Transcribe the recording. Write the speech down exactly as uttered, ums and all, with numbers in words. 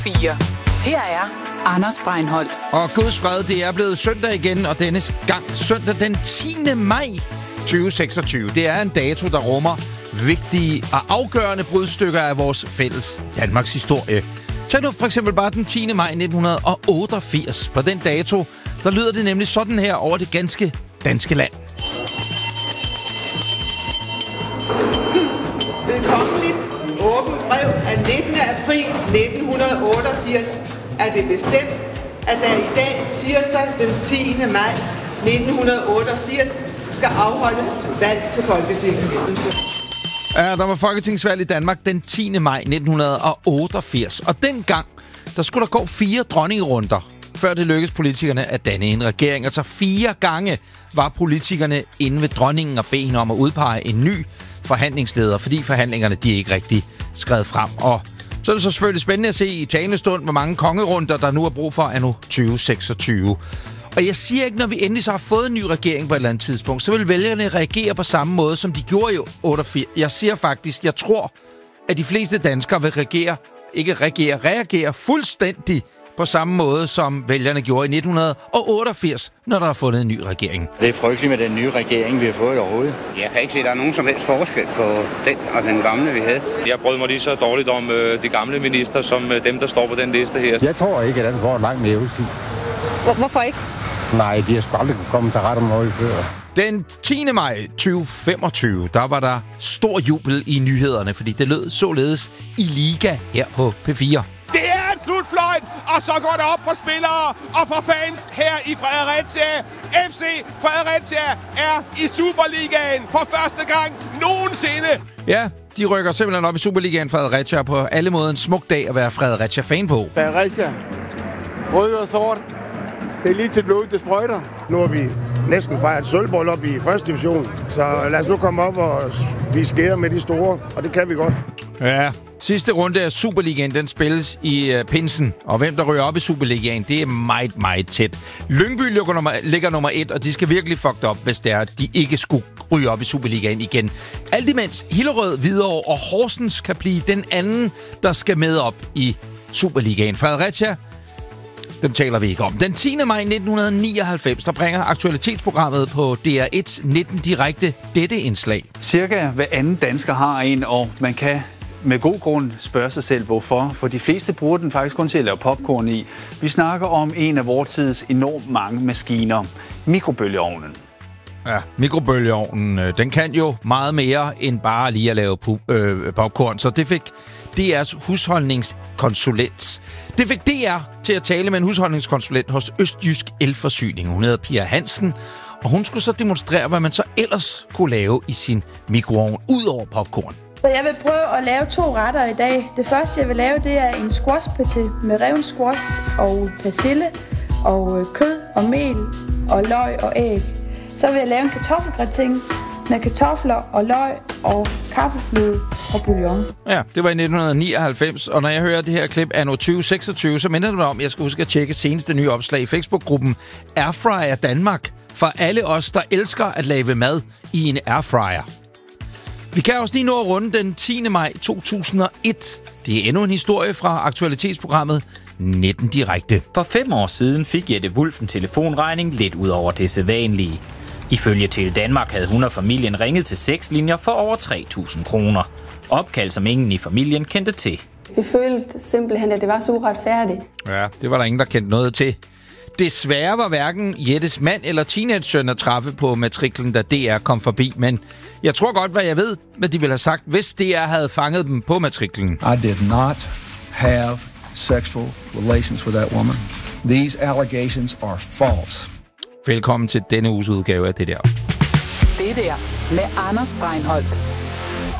fire. Her er Anders Breinholt. Og Guds fred, det er blevet søndag igen, og denne gang søndag den tiende maj tyve seksogtyve. Det er en dato, der rummer vigtige og afgørende brudstykker af vores fælles Danmarks historie. Tag nu for eksempel bare den tiende maj nitten otteogfirs. På den dato, der lyder det nemlig sådan her over det ganske danske land. Ved kongeligt åbent brev af nittende april nitten otteogfirs er det bestemt, at der i dag, tirsdag den tiende maj nitten otteogfirs, skal afholdes valg til Folketinget. Ja, der var folketingsvalg i Danmark den tiende maj nitten otteogfirs. Og dengang, der skulle der gå fire dronningerunder, før det lykkedes politikerne at danne en regering. Altså fire gange var politikerne inde ved dronningen og bede hende om at udpege en ny forhandlingsleder, fordi forhandlingerne de er ikke rigtig skrevet frem. Og så er det så selvfølgelig spændende at se i talende stund, hvor mange kongerunder, der nu er brug for anno tyve seksogtyve. Og jeg siger ikke, når vi endelig så har fået en ny regering på et eller andet tidspunkt, så vil vælgerne reagere på samme måde, som de gjorde i otteogfirs. Jeg siger faktisk, jeg tror, at de fleste danskere vil reagere, ikke reagere, reagere fuldstændig på samme måde, som vælgerne gjorde i nitten otteogfirs, når der er fundet en ny regering. Det er frygteligt med den nye regering, vi har fået overhovedet. Jeg kan ikke se, at der er nogen som helst forskel på den og den gamle, vi havde. Jeg brød mig lige så dårligt om øh, de gamle minister, som øh, dem, der står på den liste her. Jeg tror ikke, at den får en lang levetid. Hvor, hvorfor ikke? Nej, de har sgu aldrig kommet til ret om noget før. Den tiende maj tyve femogtyve, der var der stor jubel i nyhederne, fordi det lød således i Liga her på P fire. Det er et slutfløjt, og så går det op for spillere og for fans her i Fredericia. F C Fredericia er i Superligaen for første gang nogensinde. Ja, de rykker simpelthen op i Superligaen Fredericia på alle måder en smuk dag at være Fredericia-fan på. Fredericia, rød og sort. Det er lige til blod, det sprøjter. Nu har vi næsten fejret sølvbold op i første division, så lad os nu komme op og vi skærer med de store, og det kan vi godt. Ja, sidste runde af Superligaen, den spilles i uh, pinsen, og hvem der ryger op i Superligaen, det er meget, meget tæt. Lyngby ligger nummer, ligger nummer et, og de skal virkelig fucked op, hvis det er, at de ikke skulle ryge op i Superligaen igen. Alt imens Hillerød, Hvidovre og Horsens kan blive den anden, der skal med op i Superligaen. Fredericia, dem taler vi ikke om. Den tiende maj nitten nioghalvfems, der bringer aktualitetsprogrammet på D R et nitten direkte dette indslag. Cirka hver anden dansker har en, og man kan med god grund spørge sig selv, hvorfor. For de fleste bruger den faktisk kun til at lave popcorn i. Vi snakker om en af vores tids enormt mange maskiner. Mikrobølgeovnen. Ja, mikrobølgeovnen, den kan jo meget mere end bare lige at lave pu- øh, popcorn. Så det fik D R's husholdningskonsulent. Det fik D R til at tale med en husholdningskonsulent hos Østjysk Elforsyning. Hun hedder Pia Hansen, og hun skulle så demonstrere, hvad man så ellers kunne lave i sin mikroovn, ud over popcorn. Så jeg vil prøve at lave to retter i dag. Det første, jeg vil lave, det er en squashpaté med revne squash og persille og kød og mel og løg og æg. Så vil jeg lave en kartoffelgratin med kartofler og løg og kaffefløde og bouillon. Ja, det var i nitten nioghalvfems, og når jeg hører det her klip anno tyve seksogtyve, så minder det mig om, at jeg skal huske at tjekke seneste nye opslag i Facebook-gruppen Airfryer Danmark, for alle os, der elsker at lave mad i en airfryer. Vi kan også lige nå at runde den tiende maj to tusind og et. Det er endnu en historie fra aktualitetsprogrammet nitten direkte. For fem år siden fik Jette Wulff en telefonregning lidt ud over det sædvanlige. Ifølge Tele Danmark havde hun og familien ringet til seks linjer for over tre tusind kroner. Opkald, som ingen i familien kendte til. Vi følte simpelthen, at det var så uretfærdigt. Ja, det var der ingen, der kendte noget til. Desværre var hverken Jettes mand eller teenage-søn at træffe på matriklen, da D R kom forbi. Men jeg tror godt, hvad jeg ved, hvad de ville have sagt, hvis D R havde fanget dem på matriklen. I did not have sexual relations with that woman. These allegations are false. Velkommen til denne uges udgave af det der. Det der med Anders Breinholt.